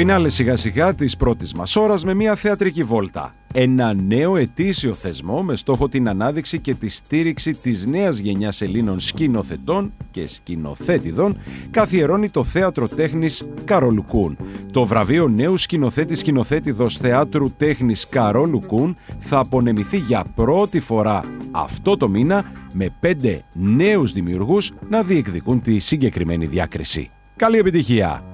Φινάλε σιγά σιγά της πρώτης μας ώρας με μια θεατρική βόλτα. Ένα νέο ετήσιο θεσμό με στόχο την ανάδειξη και τη στήριξη της νέας γενιάς Ελλήνων σκηνοθετών και σκηνοθέτηδων καθιερώνει το Θέατρο Τέχνης Καρόλου Κούν. Το βραβείο νέου σκηνοθέτηδος θεάτρου τέχνης Καρόλου Κούν θα απονεμηθεί για πρώτη φορά αυτό το μήνα με 5 νέους δημιουργούς να διεκδικούν τη συγκεκριμένη διάκριση. Καλή επιτυχία!